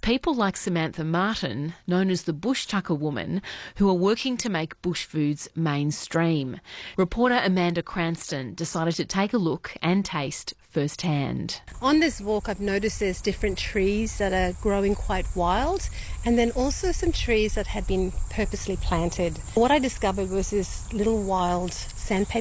people like Samantha Martin, known as the Bush Tucker Woman, who are working to make bush foods mainstream. Reporter Amanda Cranston decided to take a look and taste firsthand. On this walk, I've noticed there's different trees that are growing quite wild, and then also some trees that had been purposely planted. What I discovered was this little wild sandpaper